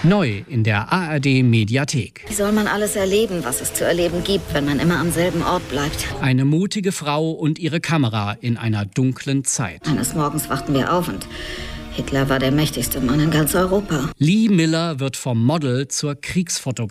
Neu in der ARD-Mediathek. Wie soll man alles erleben, was es zu erleben gibt, wenn man immer am selben Ort bleibt? Eine mutige Frau und ihre Kamera in einer dunklen Zeit. Eines Morgens wachten wir auf und Hitler war der mächtigste Mann in ganz Europa. Lee Miller wird vom Model zur Kriegsfotografin.